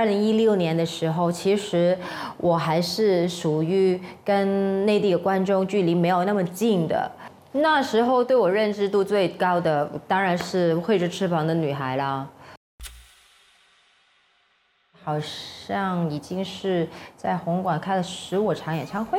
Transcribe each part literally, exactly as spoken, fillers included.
二零一六年的时候，其实我还是属于跟内地的观众距离没有那么近的。那时候对我认知度最高的当然是挥着翅膀的女孩啦，好像已经是在红馆开了十五场演唱会。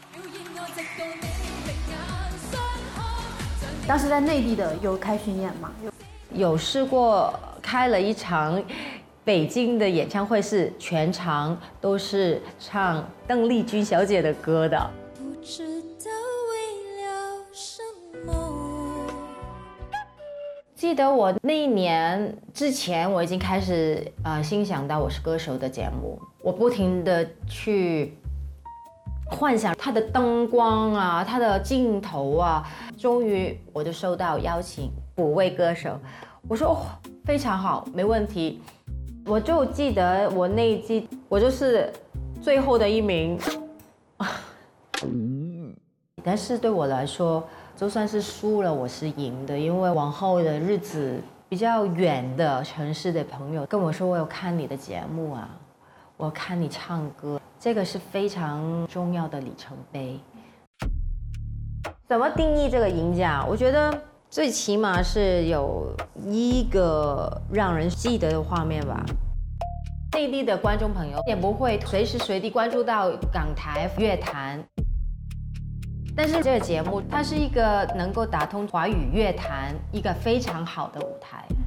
当时在内地的有开巡演吗？ 有试过开了一场北京的演唱会，是全场都是唱邓丽君小姐的歌的。不知道为了什么。记得我那一年之前，我已经开始呃欣赏到《我是歌手》的节目，我不停的去幻想它的灯光啊，它的镜头啊。终于我就收到邀请补位歌手，我说、哦、非常好，没问题。我就记得我那一季我就是最后的一名，但是对我来说，就算是输了，我是赢的，因为往后的日子，比较远的城市的朋友跟我说，我有看你的节目啊，我看你唱歌，这个是非常重要的里程碑。怎么定义这个赢家？我觉得最起码是有一个让人记得的画面吧。内地的观众朋友也不会随时随地关注到港台乐坛，但是这个节目它是一个能够打通华语乐坛一个非常好的舞台。